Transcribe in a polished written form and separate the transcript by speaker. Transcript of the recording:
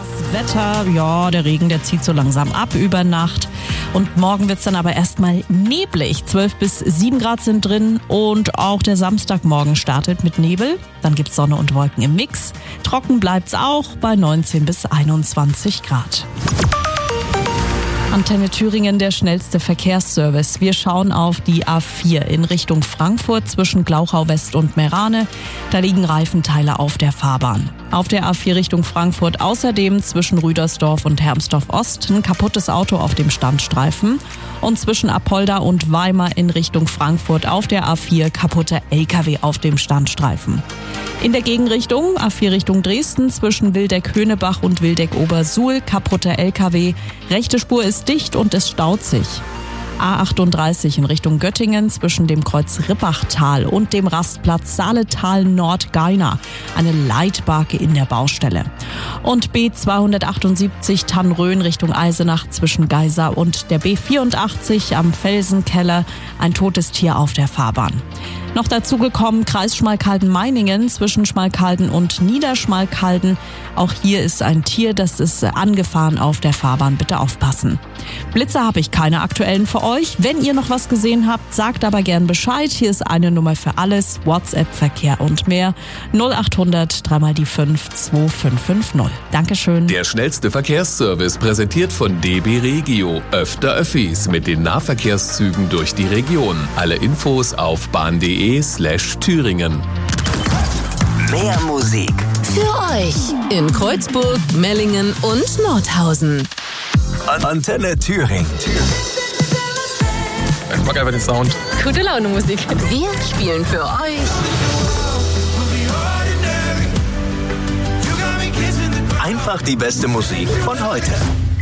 Speaker 1: Wetter, ja, der Regen, der zieht so langsam ab über Nacht. Und morgen wird's dann aber erstmal neblig. 12 bis 7 Grad sind drin und auch der Samstagmorgen startet mit Nebel. Dann gibt's Sonne und Wolken im Mix. Trocken bleibt's auch bei 19 bis 21 Grad. Antenne Thüringen, der schnellste Verkehrsservice. Wir schauen auf die A4 in Richtung Frankfurt zwischen Glauchau West und Meerane. Da liegen Reifenteile auf der Fahrbahn. Auf der A4 Richtung Frankfurt außerdem zwischen Rüdersdorf und Hermsdorf Ost ein kaputtes Auto auf dem Standstreifen. Und zwischen Apolda und Weimar in Richtung Frankfurt auf der A4 kaputter LKW auf dem Standstreifen. In der Gegenrichtung, A4 Richtung Dresden, zwischen Wildeck-Höhnebach und Wildeck-Obersuhl, kaputter LKW. Rechte Spur ist dicht und es staut sich. A38 in Richtung Göttingen, zwischen dem Kreuz Rippachtal und dem Rastplatz Saaletal-Nord-Geina. Eine Leitbarke in der Baustelle. Und B278 Tannröhn Richtung Eisenach, zwischen Geisa und der B84 am Felsenkeller. Ein totes Tier auf der Fahrbahn. Noch dazu gekommen Kreis Schmalkalden-Meiningen zwischen Schmalkalden und Niederschmalkalden. Auch hier ist ein Tier, das ist angefahren auf der Fahrbahn. Bitte aufpassen. Blitze habe ich keine aktuellen für euch. Wenn ihr noch was gesehen habt, sagt aber gern Bescheid. Hier ist eine Nummer für alles. WhatsApp, Verkehr und mehr. 0800 3 die 5 2550. Dankeschön.
Speaker 2: Der schnellste Verkehrsservice präsentiert von DB Regio. Öfter Öffis mit den Nahverkehrszügen durch die Region. Alle Infos auf bahn.de/Thüringen.
Speaker 3: Mehr Musik
Speaker 4: für euch in Kreuzburg, Mellingen und Nordhausen.
Speaker 3: Antenne Thüringen.
Speaker 5: Ich mag einfach den Sound.
Speaker 4: Gute Laune Musik. Wir spielen für euch
Speaker 3: Einfach die beste Musik von heute.